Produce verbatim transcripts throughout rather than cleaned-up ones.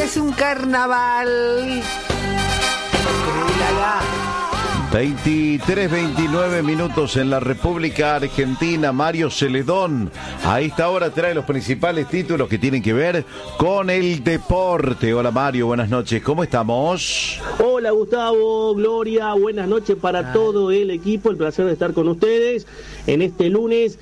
es un carnaval. veintitrés, veintinueve minutos en la República Argentina. Mario Celedón a esta hora trae los principales títulos que tienen que ver con el deporte. Hola Mario, buenas noches, ¿cómo estamos? Hola Gustavo, Gloria, buenas noches para todo el equipo. El placer de estar con ustedes en este lunes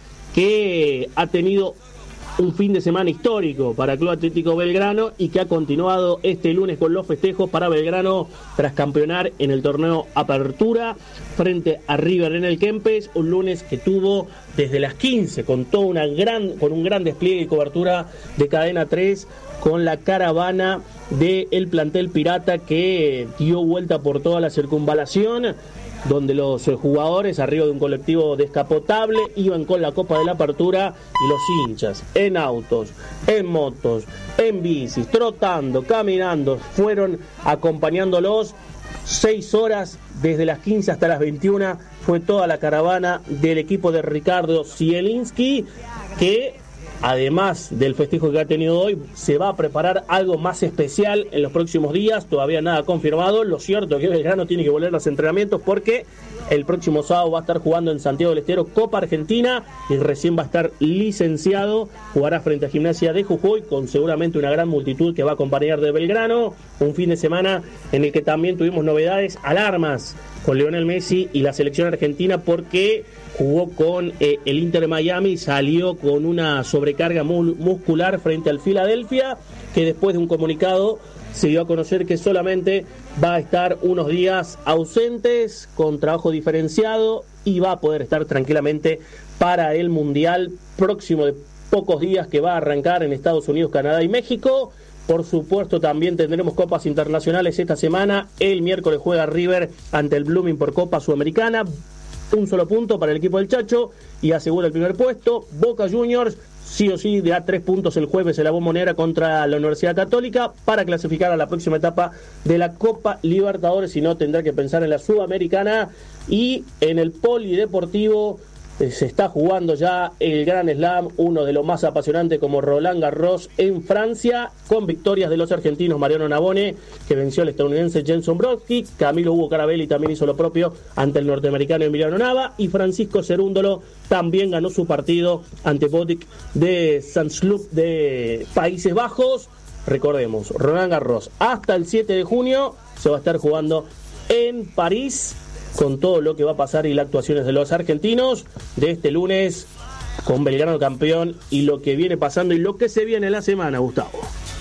que ha tenido un fin de semana histórico para el Club Atlético Belgrano y que ha continuado este lunes con los festejos para Belgrano tras campeonar en el torneo Apertura frente a River en el Kempes. Un lunes que tuvo desde las quince con toda una gran, con un gran despliegue y cobertura de Cadena tres con la caravana del plantel pirata que dio vuelta por toda la circunvalación, donde los jugadores arriba de un colectivo descapotable iban con la Copa de la Apertura y los hinchas en autos, en motos, en bicis, trotando, caminando, fueron acompañándolos seis horas desde las quince hasta las veintiuna. Fue toda la caravana del equipo de Ricardo Zielinski, que además del festejo que ha tenido hoy, se va a preparar algo más especial en los próximos días. Todavía nada confirmado. Lo cierto es que Belgrano tiene que volver a los entrenamientos porque el próximo sábado va a estar jugando en Santiago del Estero Copa Argentina y recién va a estar licenciado. Jugará frente a Gimnasia de Jujuy con seguramente una gran multitud que va a acompañar de Belgrano. Un fin de semana en el que también tuvimos novedades, alarmas con Lionel Messi y la selección argentina porque jugó con eh, el Inter de Miami y salió con una sobrecarga mu- muscular frente al Philadelphia, que después de un comunicado se dio a conocer que solamente va a estar unos días ausentes con trabajo diferenciado y va a poder estar tranquilamente para el Mundial próximo de pocos días que va a arrancar en Estados Unidos, Canadá y México. Por supuesto, también tendremos copas internacionales esta semana. El miércoles juega River ante el Blooming por Copa Sudamericana. Un solo punto para el equipo del Chacho y asegura el primer puesto. Boca Juniors, sí o sí, da tres puntos el jueves en la Bombonera contra la Universidad Católica para clasificar a la próxima etapa de la Copa Libertadores. Si no, tendrá que pensar en la Sudamericana. Y en el polideportivo se está jugando ya el Gran Slam, uno de los más apasionantes como Roland Garros en Francia, con victorias de los argentinos Mariano Navone, que venció al estadounidense Jenson Brodsky, Camilo Hugo Carabelli también hizo lo propio ante el norteamericano Emiliano Nava, y Francisco Cerúndolo también ganó su partido ante Botic de Saint-Sloop de Países Bajos. Recordemos, Roland Garros hasta el siete de junio se va a estar jugando en París, con todo lo que va a pasar y las actuaciones de los argentinos de este lunes con Belgrano campeón y lo que viene pasando y lo que se viene en la semana, Gustavo.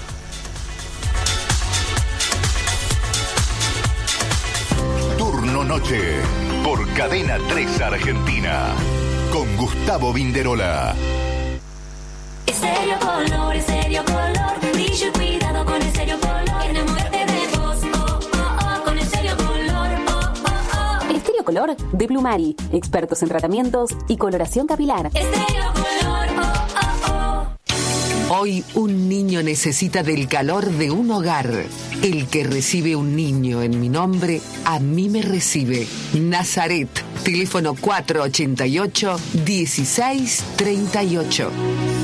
Turno Noche por Cadena tres Argentina con Gustavo Vinderola. Estéreo Color, Estéreo Color, brillo y cuidado con Estéreo Color, enamórate de vos, oh, oh, oh, con Estéreo Color, oh, oh, oh. Estéreo Color de Plumari, expertos en tratamientos y coloración capilar. Estéreo Color, oh, oh, oh. Hoy un niño necesita del calor de un hogar. El que recibe un niño en mi nombre, a mí me recibe. Nazaret, teléfono cuatro ochenta y ocho, dieciséis treinta y ocho.